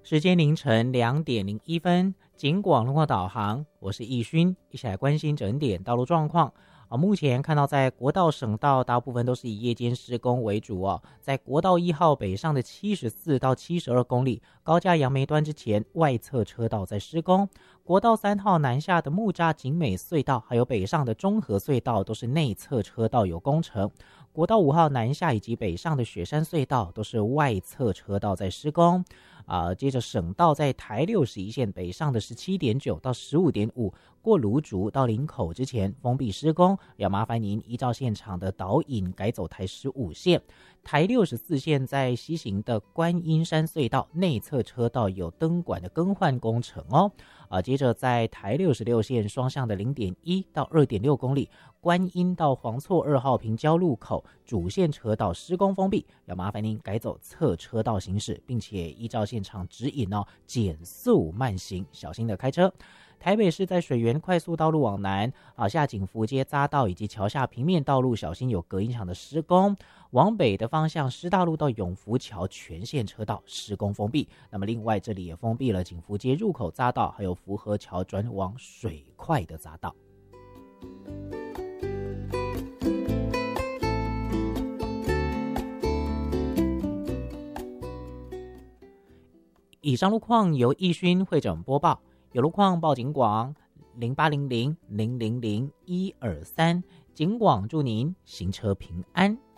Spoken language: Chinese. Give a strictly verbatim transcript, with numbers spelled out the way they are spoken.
时间凌晨两点零一分，警广路况导航，我是易勋，一起来关心整点道路状况。啊，目前看到在国道、省道大部分都是以夜间施工为主哦。在国道一号北上的七十四到七十二公里高架杨梅端之前，外侧车道在施工。国道三号南下的木栅景美隧道，还有北上的中和隧道都是内侧车道有工程。国道五号南下以及北上的雪山隧道都是外侧车道在施工。啊，接着省道在台六十一线北上的十七点九到十五点五，过芦竹到林口之前封闭施工，要麻烦您依照现场的导引改走台十五线。台六十四线在西行的观音山隧道内侧车道有灯管的更换工程哦。啊，接着在台六十六线双向的零点一到二点六公里，观音到黄厝二号平交路口主线车道施工封闭，要麻烦您改走侧车道行驶，并且依照现场指引哦，减速慢行，小心的开车。台北市在水源快速道路往南啊，下景福街匝道以及桥下平面道路小心有隔音墙的施工。往北的方向，师大路到永福桥全线车道施工封闭。那么另外这里也封闭了景福街入口匝道，还有福和桥转往水快的匝道。以上路况由易勋会诊播报，有路况报警广零八零零零零零一二三，警广祝您行车平安。